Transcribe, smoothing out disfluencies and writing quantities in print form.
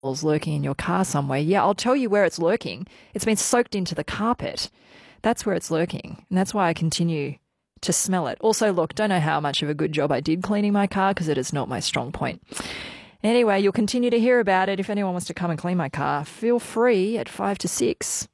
lurking in your car somewhere. Yeah, I'll tell you where it's lurking. It's been soaked into the carpet. That's where it's lurking. And that's why I continue to smell it. Also, look, don't know how much of a good job I did cleaning my car because it is not my strong point. Anyway, you'll continue to hear about it. If anyone wants to come and clean my car, feel free at 5 to 6.